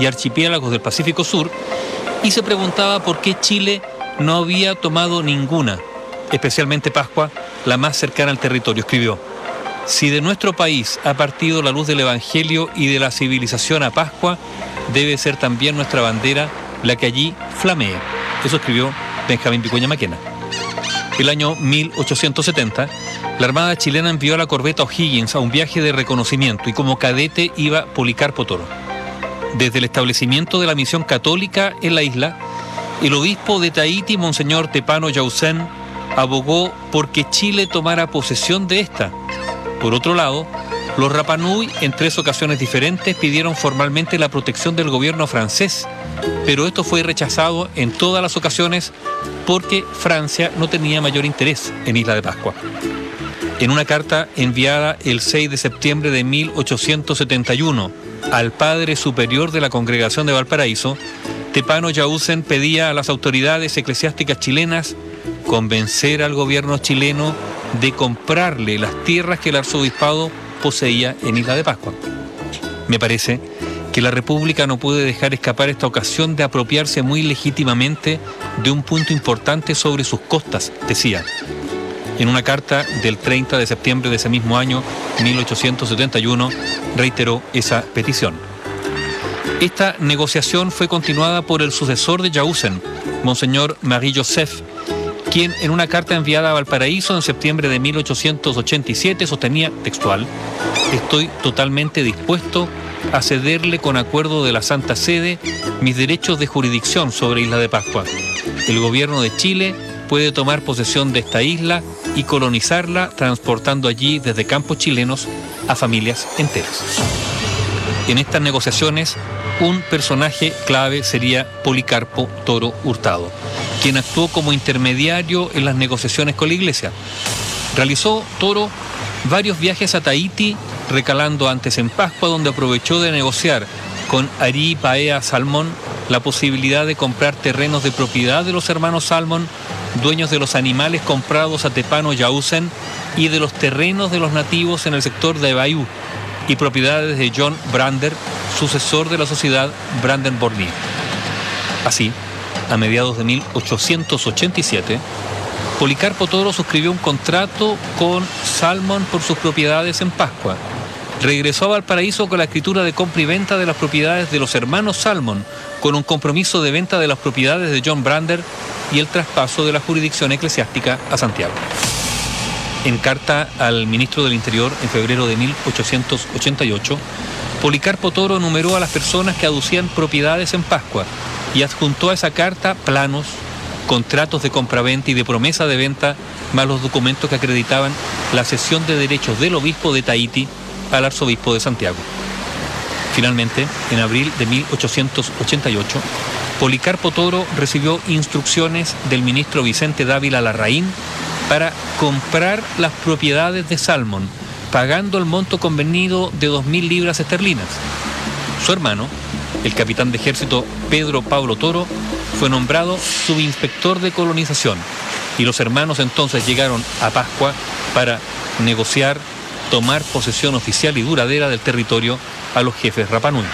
y archipiélagos del Pacífico Sur, y se preguntaba por qué Chile no había tomado ninguna, especialmente Pascua, la más cercana al territorio. Escribió: si de nuestro país ha partido la luz del Evangelio y de la civilización a Pascua, debe ser también nuestra bandera la que allí flamee. Eso escribió Benjamín Vicuña Maquena. El año 1870, la Armada chilena envió a la corbeta O'Higgins a un viaje de reconocimiento y como cadete iba Policarpo Toro. Desde el establecimiento de la misión católica en la isla, el obispo de Tahití, Monseñor Tepano Yausen, abogó por que Chile tomara posesión de esta. Por otro lado, los Rapa Nui, en 3 ocasiones diferentes, pidieron formalmente la protección del gobierno francés, pero esto fue rechazado en todas las ocasiones porque Francia no tenía mayor interés en Isla de Pascua. En una carta enviada el 6 de septiembre de 1871 al Padre Superior de la Congregación de Valparaíso, Tepano Yausen pedía a las autoridades eclesiásticas chilenas convencer al gobierno chileno de comprarle las tierras que el arzobispado poseía en Isla de Pascua. Me parece que la República no puede dejar escapar esta ocasión de apropiarse muy legítimamente de un punto importante sobre sus costas, decía. En una carta del 30 de septiembre de ese mismo año, 1871, reiteró esa petición. Esta negociación fue continuada por el sucesor de Yausen, Monseñor Marie Joseph, quien en una carta enviada a Valparaíso en septiembre de 1887 sostenía textual: estoy totalmente dispuesto a cederle con acuerdo de la Santa Sede mis derechos de jurisdicción sobre Isla de Pascua. El gobierno de Chile puede tomar posesión de esta isla y colonizarla, transportando allí desde campos chilenos a familias enteras. En estas negociaciones, un personaje clave sería Policarpo Toro Hurtado, quien actuó como intermediario en las negociaciones con la Iglesia. Realizó Toro varios viajes a Tahití, recalando antes en Pascua, donde aprovechó de negociar con Ari Paea Salmón la posibilidad de comprar terrenos de propiedad de los hermanos Salmón, dueños de los animales comprados a Tepano Yausen y de los terrenos de los nativos en el sector de Bayou, y propiedades de John Brander, sucesor de la sociedad Brander-Bornier. Así, a mediados de 1887, Policarpo Toro suscribió un contrato con Salmón por sus propiedades en Pascua. Regresó a Valparaíso con la escritura de compra y venta de las propiedades de los hermanos Salmón, con un compromiso de venta de las propiedades de John Brander y el traspaso de la jurisdicción eclesiástica a Santiago. En carta al ministro del Interior en febrero de 1888, Policarpo Toro enumeró a las personas que aducían propiedades en Pascua y adjuntó a esa carta planos, contratos de compraventa y de promesa de venta, más los documentos que acreditaban la cesión de derechos del obispo de Tahití al arzobispo de Santiago. Finalmente, en abril de 1888, Policarpo Toro recibió instrucciones del ministro Vicente Dávila Larraín para comprar las propiedades de Salmón, pagando el monto convenido de 2.000 libras esterlinas. Su hermano, el capitán de ejército Pedro Pablo Toro, fue nombrado subinspector de colonización, y los hermanos entonces llegaron a Pascua para negociar, tomar posesión oficial y duradera del territorio a los jefes Rapa Nui.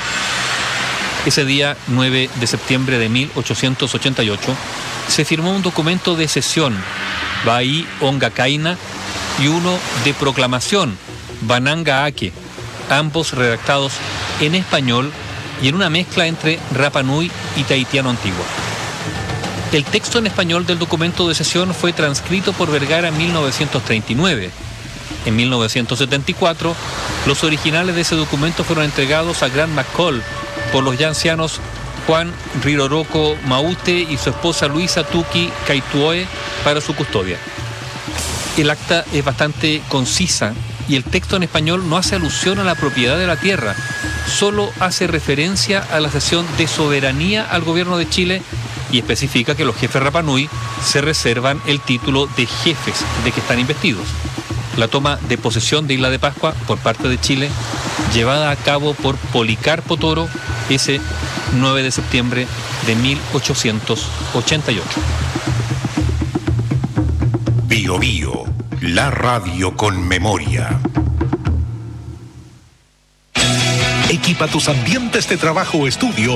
Ese día, 9 de septiembre de 1888, se firmó un documento de cesión, Bahí Onga Kaina, y uno de proclamación, Bananga Ake, ambos redactados en español y en una mezcla entre Rapa Nui y tahitiano antiguo. El texto en español del documento de cesión fue transcrito por Vergara en 1939. En 1974, los originales de ese documento fueron entregados a Grant McCall por los ya ancianos Juan Riroroko Maute y su esposa Luisa Tuki Kaituoe para su custodia. El acta es bastante concisa y el texto en español no hace alusión a la propiedad de la tierra, solo hace referencia a la cesión de soberanía al gobierno de Chile y especifica que los jefes Rapa Nui se reservan el título de jefes de que están investidos. La toma de posesión de Isla de Pascua por parte de Chile, llevada a cabo por Policarpo Toro ese 9 de septiembre de 1888. Bio Bio, la radio con memoria. Equipa tus ambientes de trabajo o estudio